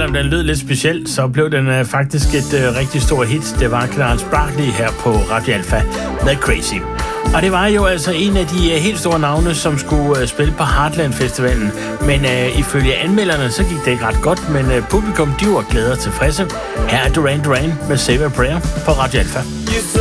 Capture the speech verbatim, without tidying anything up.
selvom den lød lidt specielt, så blev den uh, faktisk et uh, rigtig stort hit. Det var Clarence Barkley her på Radio Alpha med Crazy. Og det var jo altså en af de uh, helt store navne, som skulle uh, spille på Heartland Festivalen. Men uh, ifølge anmelderne, så gik det ikke ret godt, men uh, publikum, de var glade og tilfredse. Her er Duran Duran med Save a Prayer på Radio Alpha.